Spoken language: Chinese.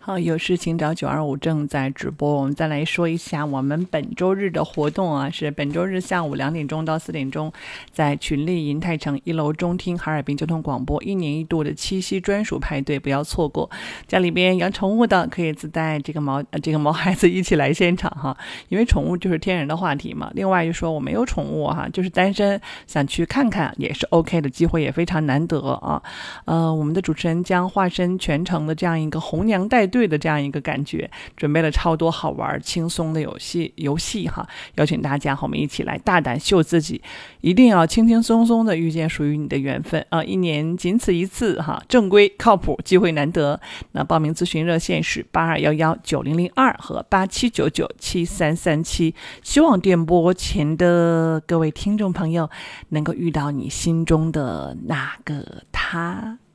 好，有事请找925正在直播。我们再来说一下我们本周日的活动啊，是本周日下午2点钟到4点钟，在群力银泰城1楼中厅哈尔滨交通广播1年1度的七夕专属派对，不要错过。家里边养宠物的可以自带这个毛孩子一起来现场哈，因为宠物就是天然的话题嘛。另外就说我没有宠物哈，就是单身想去看看也是 OK 的，机会也非常难得啊。我们的主持人将化身全程的这样一个红娘带队的这样一个感觉，准备了超多好玩轻松的游戏哈，邀请大家和我们一起来大胆秀自己，一定要轻轻松松的遇见属于你的缘分啊！一年仅此一次哈，正规靠谱，机会难得。那报名咨询热线是82119002和87997337，希望电波前的各位听众朋友能够遇到你心中的那个他。